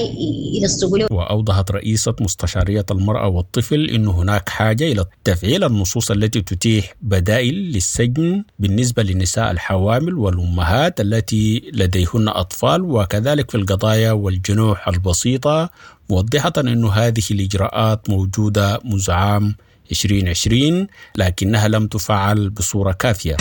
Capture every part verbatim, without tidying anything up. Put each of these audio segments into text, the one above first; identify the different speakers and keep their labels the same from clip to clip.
Speaker 1: يلصقوا.
Speaker 2: وأوضحت رئيسة مستشارية المرأة والطفل أن هناك حاجة إلى تفعيل النصوص التي تتيح بدائل للسجن بالنسبة للنساء الحوامل والأمهات التي لديهن أطفال، وكذلك في القضايا والجنوح البسيطة، موضحة أن هذه الإجراءات موجودة منذ عام عشرين عشرين لكنها لم تفعل بصورة كافية.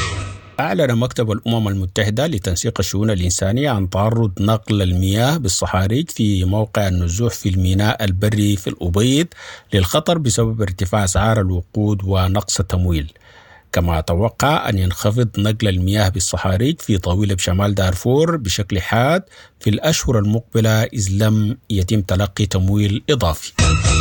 Speaker 2: أعلن مكتب الأمم المتحدة لتنسيق الشؤون الإنسانية عن تعرض نقل المياه بالصحاريج في موقع النزوح في الميناء البري في الأبيض للخطر بسبب ارتفاع أسعار الوقود ونقص التمويل، كما توقع أن ينخفض نقل المياه بالصحاريج في طويلة بشمال دارفور بشكل حاد في الأشهر المقبلة إذ لم يتم تلقي تمويل إضافي.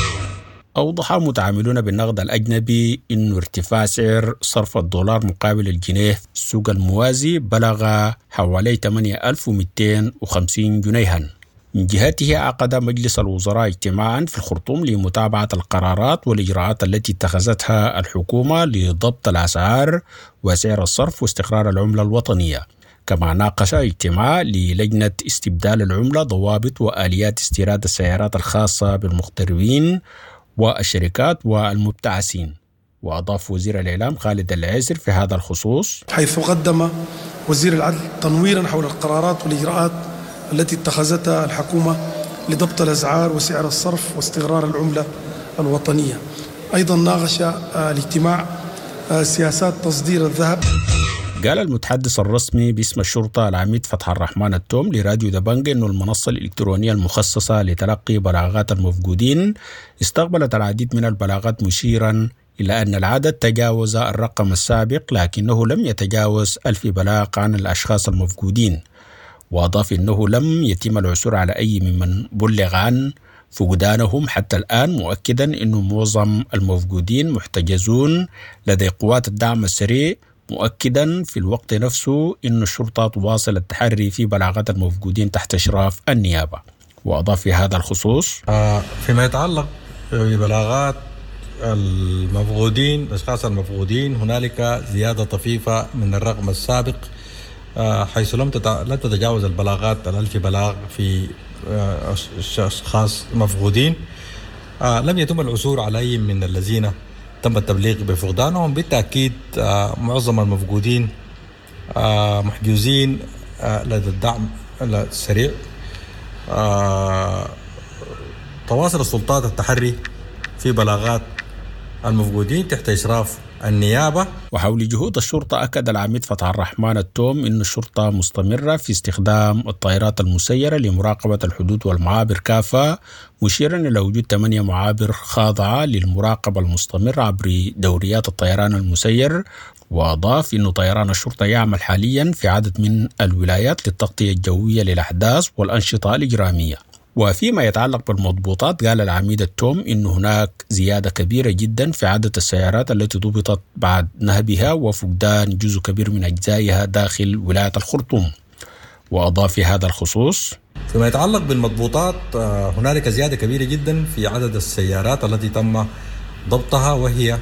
Speaker 2: أوضح متعاملون بالنقد الأجنبي أن ارتفاع سعر صرف الدولار مقابل الجنيه في السوق الموازي بلغ حوالي ثمانية آلاف ومئتين وخمسين جنيها. من جهته عقد مجلس الوزراء اجتماعا في الخرطوم لمتابعة القرارات والإجراءات التي اتخذتها الحكومة لضبط الأسعار وسعر الصرف واستقرار العملة الوطنية. كما ناقش اجتماع للجنة استبدال العملة ضوابط وآليات استيراد السيارات الخاصة بالمغتربين والشركات والمبتعثين. وأضاف وزير الإعلام خالد العيسر في هذا الخصوص:
Speaker 3: حيث قدم وزير العدل تنويرا حول القرارات والإجراءات التي اتخذتها الحكومة لضبط الأسعار وسعر الصرف واستقرار العملة الوطنية. أيضا ناقش الاجتماع سياسات تصدير الذهب.
Speaker 2: قال المتحدث الرسمي باسم الشرطة العميد فتح الرحمن التوم لراديو دبنج أن المنصة الإلكترونية المخصصة لتلقي بلاغات المفقودين استقبلت العديد من البلاغات، مشيرا إلى أن العدد تجاوز الرقم السابق لكنه لم يتجاوز ألف بلاغ عن الأشخاص المفقودين. وأضاف أنه لم يتم العثور على أي ممن بلغ عن فقدانهم حتى الآن، مؤكدا أن معظم المفقودين محتجزون لدى قوات الدعم السريع، مؤكدا في الوقت نفسه أن الشرطة تواصل التحري في بلاغات المفقودين تحت إشراف النيابة. وأضاف في هذا الخصوص:
Speaker 4: فيما يتعلق ببلاغات المفقودين الأشخاص المفقودين هنالك زيادة طفيفة من الرقم السابق، حيث لم تتجاوز البلاغات الألف بلاغ في أشخاص مفقودين. لم يتم العثور على أي من الذين تم التبليغ بفقدانهم. بالتأكيد معظم المفقودين محجوزين لدى الدعم السريع. تواصل السلطات التحري في بلاغات المفقودين تحت إشراف النيابة.
Speaker 2: وحول جهود الشرطة أكد العميد فتح الرحمن التوم أن الشرطة مستمرة في استخدام الطائرات المسيرة لمراقبة الحدود والمعابر كافة، مشيرا إلى وجود ثمانية معابر خاضعة للمراقبة المستمرة عبر دوريات الطيران المسير. وأضاف أن طيران الشرطة يعمل حاليا في عدد من الولايات للتغطية الجوية للأحداث والأنشطة الإجرامية. وفيما يتعلق بالمضبوطات، قال العميد التوم أن هناك زيادة كبيرة جدا في عدد السيارات التي ضبطت بعد نهبها وفقدان جزء كبير من أجزائها داخل ولاية الخرطوم. وأضاف في هذا الخصوص:
Speaker 4: فيما يتعلق بالمضبوطات هنالك زيادة كبيرة جدا في عدد السيارات التي تم ضبطها، وهي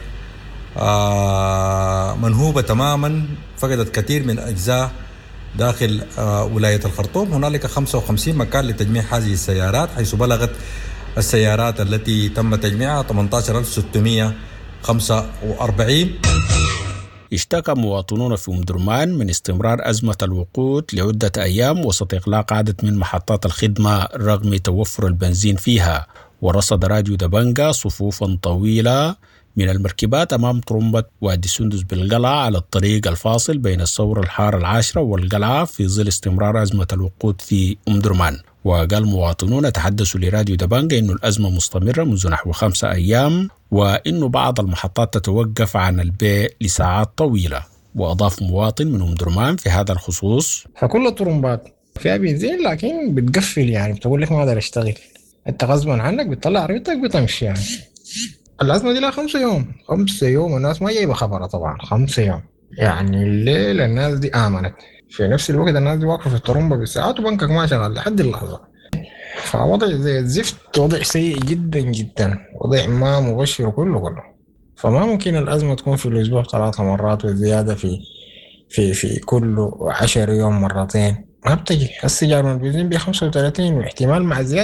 Speaker 4: منهوبة تماما، فقدت كثير من أجزاء داخل ولاية الخرطوم. هنالك خمسة وخمسين مكان لتجميع هذه السيارات، حيث بلغت السيارات التي تم تجميعها ثمانية عشر ألف وستمئة وخمسة وأربعين.
Speaker 2: اشتكى مواطنون في أم درمان من استمرار أزمة الوقود لعدة أيام وسط إغلاق عدد من محطات الخدمة رغم توفر البنزين فيها. ورصد راديو دبنجة صفوفا طويلة من المركبات أمام طرمبة وادي سندس بالقلعة على الطريق الفاصل بين الثورة الحارة العاشرة والقلعة في ظل استمرار أزمة الوقود في أم درمان. وقال مواطنون تحدثوا لراديو دبنجة أن الأزمة مستمرة منذ نحو خمسة أيام، وأن بعض المحطات تتوقف عن البيع لساعات طويلة. وأضاف مواطن من أم درمان في هذا الخصوص:
Speaker 5: فكل الطرمبات فيها بنزين لكن بتقفل، يعني بتقول لك ما أقدر أشتغل، أنت غصبا عنك بتطلع عربيتك بتمشي. يعني الأزمة دي لها خمسة يوم خمسة يوم الناس ما جايبة خبرها طبعا. خمسة يوم يعني الليل الناس دي آمنت، في نفس الوقت الناس دي واقفة في الطرمبة بالساعات وبنكك ما شغال لحد اللحظة. فوضع زي الزفت، وضع سيء جدا جدا، وضع ما مبشر كله كله. فما ممكن الأزمة تكون في الأسبوع ثلاثة مرات والزيادة في في في كل عشر يوم مرتين، ما بتجي. السجار من البنزين بخمسة وثلاثين واحتمال مع زيادة